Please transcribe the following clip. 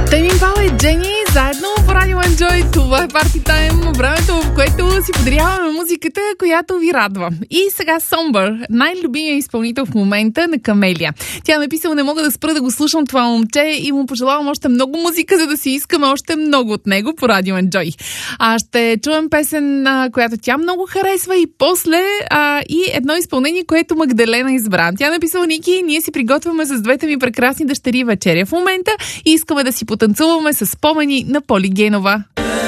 Теми Импала и Джени заедно по Радио Enjoy. Това е Party Time, времето, в което си подаряваме музиката, която ви радва. И сега Somber, най-любимия изпълнител в момента на Камелия. Тя е написала: не мога да спра да го слушам това момче и му пожелавам още много музика, за да си искаме още много от него по Радио Enjoy. Ще чуем песен, която тя много харесва, и после и едно изпълнение, което Магдалена избра. Тя написала: Ники, ние си приготвяме с двете ми прекрасни дъщери вечеря в момента и искаме да си потанцуваме с спомени на Поли Генова.